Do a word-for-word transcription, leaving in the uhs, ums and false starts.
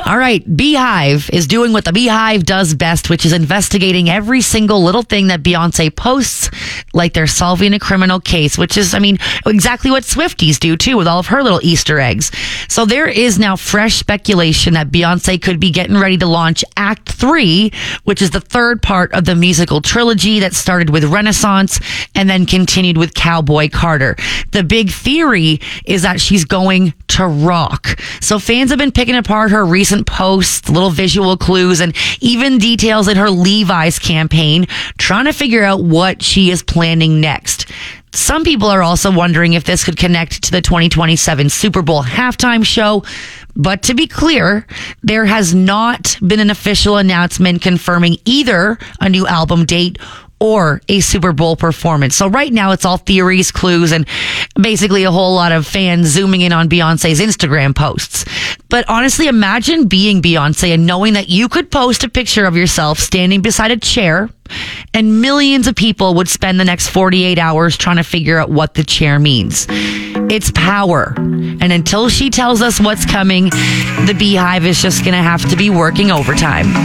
All right, Beehive is doing what the Beehive does best, which is investigating every single little thing that Beyonce posts, like they're solving a criminal case, which is, I mean, exactly what Swifties do too with all of her little Easter eggs. So there is now fresh speculation that Beyonce could be getting ready to launch Act Three, which is the third part of the musical trilogy that started with Renaissance and then continued with Cowboy Carter. The big theory is that she's going to rock. So fans have been picking apart her recent posts, little visual clues, and even details in her Levi's campaign, trying to figure out what she is planning next. Some people are also wondering if this could connect to the twenty twenty-seven Super Bowl halftime show. But to be clear, there has not been an official announcement confirming either a new album date or a Super Bowl performance. So right now it's all theories, clues, and basically a whole lot of fans zooming in on Beyonce's Instagram posts. But honestly, imagine being Beyonce and knowing that you could post a picture of yourself standing beside a chair and millions of people would spend the next forty-eight hours trying to figure out what the chair means. It's power. And until she tells us what's coming, the Beehive is just going to have to be working overtime.